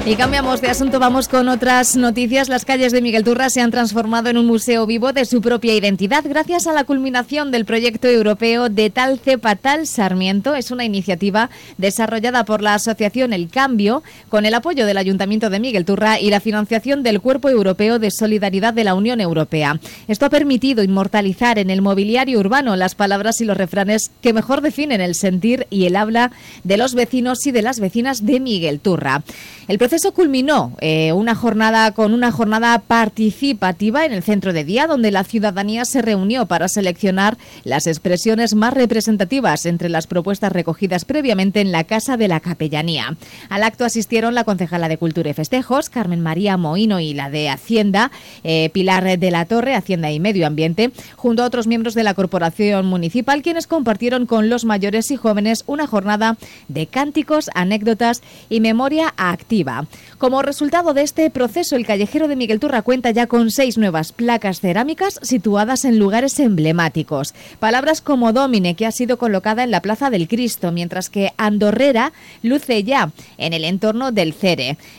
Y cambiamos de asunto, vamos con otras noticias. Las calles de Miguel Turra se han transformado en un museo vivo de su propia identidad gracias a la culminación del proyecto europeo de Tal Cepa Tal Sarmiento. Es una iniciativa desarrollada por la asociación El Cambio con el apoyo del Ayuntamiento de Miguel Turra y la financiación del Cuerpo Europeo de Solidaridad de la Unión Europea. Esto ha permitido inmortalizar en el mobiliario urbano las palabras y los refranes que mejor definen el sentir y el habla de los vecinos y de las vecinas de Miguel Turra. El proceso culminó con una jornada participativa en el centro de día, donde la ciudadanía se reunió para seleccionar las expresiones más representativas entre las propuestas recogidas previamente en la Casa de la Capellanía. Al acto asistieron la concejala de Cultura y Festejos, Carmen María Mohino, y la de Hacienda, Pilar de la Torre, Hacienda y Medio Ambiente, junto a otros miembros de la Corporación Municipal, quienes compartieron con los mayores y jóvenes una jornada de cánticos, anécdotas y memoria activa. Como resultado de este proceso, el callejero de Miguel Turra cuenta ya con 6 nuevas placas cerámicas situadas en lugares emblemáticos. Palabras como Domine, que ha sido colocada en la Plaza del Cristo, mientras que Andorrera luce ya en el entorno del Cere.